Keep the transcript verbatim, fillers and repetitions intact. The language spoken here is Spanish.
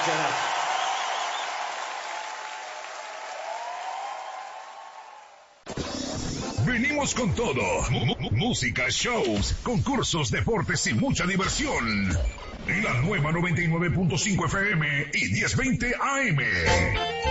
Muchas gracias. Venimos con todo. M- música, shows, concursos, deportes y mucha diversión. La nueva noventa y nueve punto cinco F M y diez veinte A M.